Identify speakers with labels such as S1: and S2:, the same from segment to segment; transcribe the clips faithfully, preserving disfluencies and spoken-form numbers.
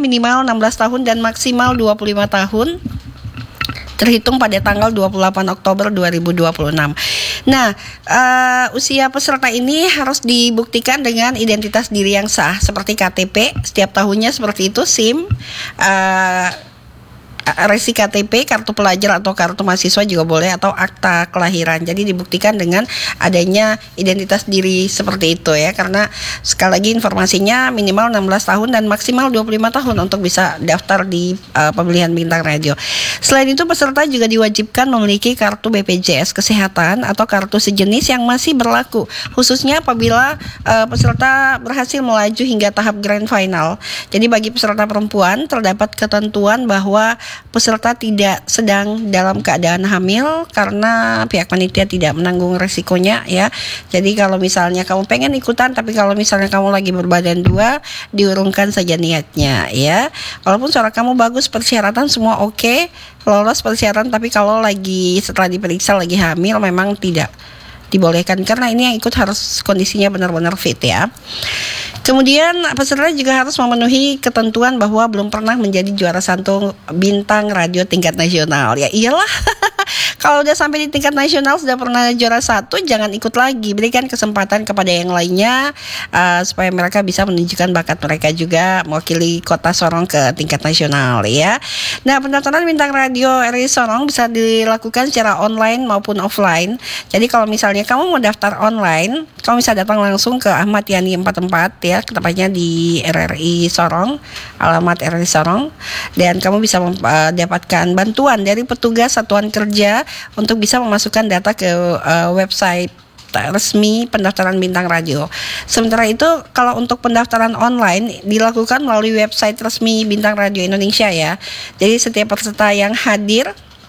S1: minimal enam belas tahun dan maksimal dua puluh lima tahun, terhitung pada tanggal dua puluh delapan Oktober dua ribu dua puluh enam. Nah, uh, usia peserta ini harus dibuktikan dengan identitas diri yang sah seperti K T P setiap tahunnya seperti itu, SIM, uh, resi K T P, kartu pelajar atau kartu mahasiswa juga boleh, atau akta kelahiran. Jadi dibuktikan dengan adanya identitas diri seperti itu ya, karena sekali lagi informasinya minimal enam belas tahun dan maksimal dua puluh lima tahun untuk bisa daftar di uh, pemilihan bintang radio. Selain itu peserta juga diwajibkan memiliki kartu B P J S kesehatan atau kartu sejenis yang masih berlaku, khususnya apabila uh, peserta berhasil melaju hingga tahap grand final. Jadi bagi peserta perempuan terdapat ketentuan bahwa peserta tidak sedang dalam keadaan hamil karena pihak panitia tidak menanggung resikonya ya. Jadi kalau misalnya kamu pengen ikutan, tapi kalau misalnya kamu lagi berbadan dua, diurungkan saja niatnya ya. Walaupun suara kamu bagus, persyaratan semua oke, okay, lolos persyaratan, tapi kalau lagi setelah diperiksa lagi hamil memang tidak dibolehkan, karena ini yang ikut harus kondisinya benar-benar fit ya. Kemudian peserta juga harus memenuhi ketentuan bahwa belum pernah menjadi juara satu bintang radio tingkat nasional. Ya iyalah, kalau udah sampai di tingkat nasional sudah pernah juara satu, jangan ikut lagi. Berikan kesempatan kepada yang lainnya uh, supaya mereka bisa menunjukkan bakat mereka juga mewakili kota Sorong ke tingkat nasional ya. Nah, pendaftaran bintang radio R R I Sorong bisa dilakukan secara online maupun offline. Jadi kalau misalnya kamu mau daftar online, kamu bisa datang langsung ke Ahmad Yani empat puluh empat ya, tepatnya di R R I Sorong, alamat R R I Sorong, dan kamu bisa mendapatkan bantuan dari petugas satuan kerja untuk bisa memasukkan data ke uh, website resmi pendaftaran bintang radio. Sementara itu kalau untuk pendaftaran online dilakukan melalui website resmi Bintang Radio Indonesia ya. Jadi setiap peserta yang hadir,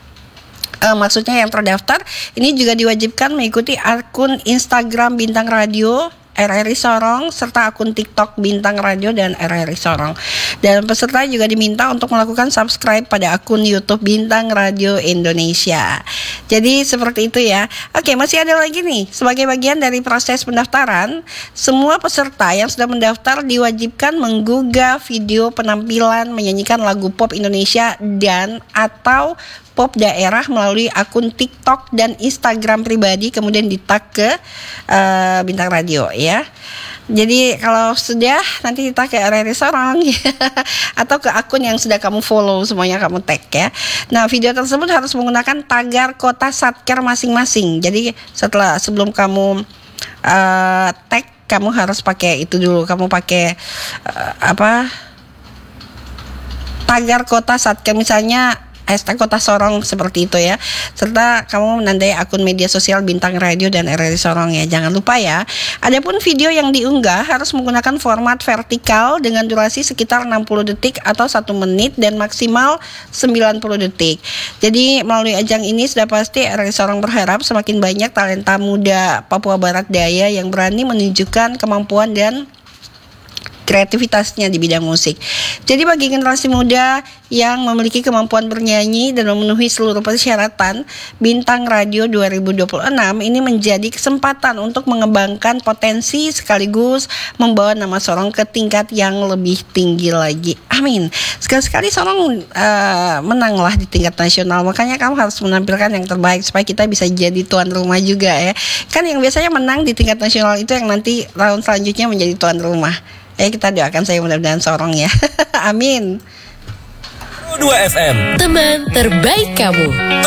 S1: Uh, maksudnya yang terdaftar ini juga diwajibkan mengikuti akun Instagram Bintang Radio R R I Sorong serta akun TikTok Bintang Radio dan R R I Sorong. Dan peserta juga diminta untuk melakukan subscribe pada akun YouTube Bintang Radio Indonesia. Jadi seperti itu ya. Oke, masih ada lagi nih. Sebagai bagian dari proses pendaftaran, semua peserta yang sudah mendaftar diwajibkan menggugah video penampilan menyanyikan lagu pop Indonesia dan atau pop daerah melalui akun TikTok dan Instagram pribadi, kemudian di-tag ke uh, Bintang Radio ya. Jadi kalau sudah, nanti di-tag ke R R I Sorong ya, atau ke akun yang sudah kamu follow, semuanya kamu tag ya. Nah, video tersebut harus menggunakan tagar kota satker masing-masing. Jadi setelah sebelum kamu uh, tag, kamu harus pakai itu dulu. Kamu pakai uh, apa? Tagar kota satker, misalnya hashtag Kota Sorong seperti itu ya. Serta kamu menandai akun media sosial Bintang Radio dan R R I Sorong ya. Jangan lupa ya. Adapun video yang diunggah harus menggunakan format vertikal dengan durasi sekitar enam puluh detik atau satu menit dan maksimal sembilan puluh detik. Jadi melalui ajang ini sudah pasti R R I Sorong berharap semakin banyak talenta muda Papua Barat Daya yang berani menunjukkan kemampuan dan kreativitasnya di bidang musik. Jadi bagi generasi muda yang memiliki kemampuan bernyanyi dan memenuhi seluruh persyaratan, Bintang Radio dua ribu dua puluh enam ini menjadi kesempatan untuk mengembangkan potensi sekaligus membawa nama Sorong ke tingkat yang lebih tinggi lagi. Amin. Sekali-sekali Sorong uh, menanglah di tingkat nasional. Makanya kamu harus menampilkan yang terbaik supaya kita bisa jadi tuan rumah juga ya. Kan yang biasanya menang di tingkat nasional itu yang nanti tahun selanjutnya menjadi tuan rumah. Eh kita doakan saya mudah-mudahan Sorong ya. Amin.
S2: dua F M,
S3: teman terbaik kamu.